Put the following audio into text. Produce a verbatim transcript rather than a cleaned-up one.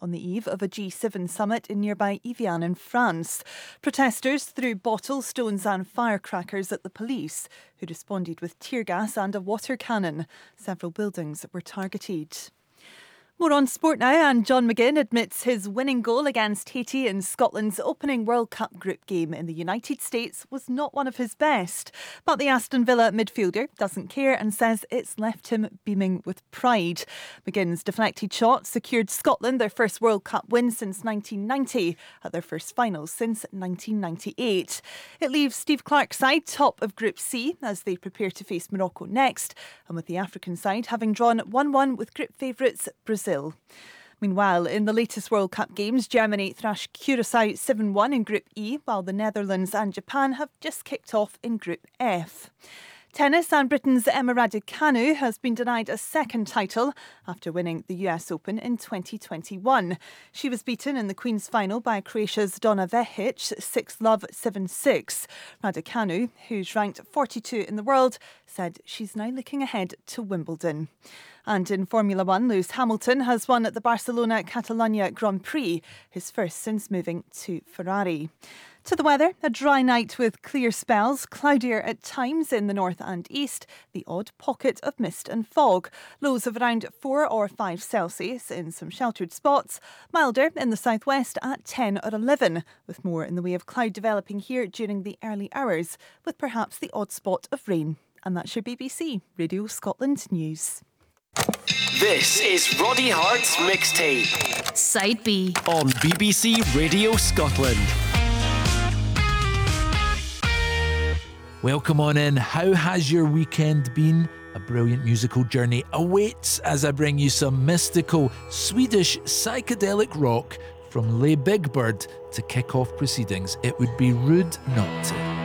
on the eve of a G seven summit in nearby Evian in France. Protesters threw bottles, stones and firecrackers at the police, who responded with tear gas and a water cannon. Several buildings were targeted. More on sport now, and John McGinn admits his winning goal against Haiti in Scotland's opening World Cup group game in the United States was not one of his best. But the Aston Villa midfielder doesn't care and says it's left him beaming with pride. McGinn's deflected shot secured Scotland their first World Cup win since nineteen ninety, at their first final since nineteen ninety-eight. It leaves Steve Clarke's side top of Group C as they prepare to face Morocco next, and with the African side having drawn one one with group favourites Brazil. Meanwhile, in the latest World Cup games, Germany thrashed Curacao seven one in Group E, while the Netherlands and Japan have just kicked off in Group F. Tennis, and Britain's Emma Raducanu has been denied a second title after winning the U S Open in twenty twenty-one. She was beaten in the Queen's final by Croatia's Donna Vekic six love, seven six. Raducanu, who's ranked forty-two in the world, said she's now looking ahead to Wimbledon. And in Formula One, Lewis Hamilton has won at the Barcelona Catalunya Grand Prix, his first since moving to Ferrari. To the weather, a dry night with clear spells, cloudier at times in the north and east, the odd pocket of mist and fog. Lows of around four or five Celsius in some sheltered spots, milder in the southwest at ten or eleven, with more in the way of cloud developing here during the early hours, with perhaps the odd spot of rain. And that's your B B C Radio Scotland News. This is Roddy Hart's Mixtape. Side B. On B B C Radio Scotland. Welcome on in. How has your weekend been? A brilliant musical journey awaits as I bring you some mystical Swedish psychedelic rock from Les Big Bird to kick off proceedings. It would be rude not to.